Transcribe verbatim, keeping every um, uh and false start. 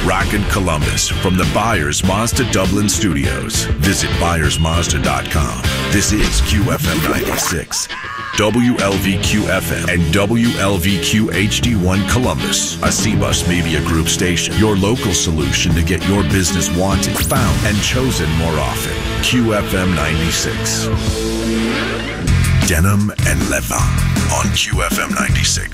Rockin' Columbus from the Byers Mazda Dublin Studios. Visit Byers Mazda dot com. This is Q F M ninety-six, W L V Q F M, and W L V Q H D one Columbus, a C-Bus Media Group station. Your local solution to get your business wanted, found, and chosen more often. Q F M ninety-six. Denim and Levin on Q F M ninety-six.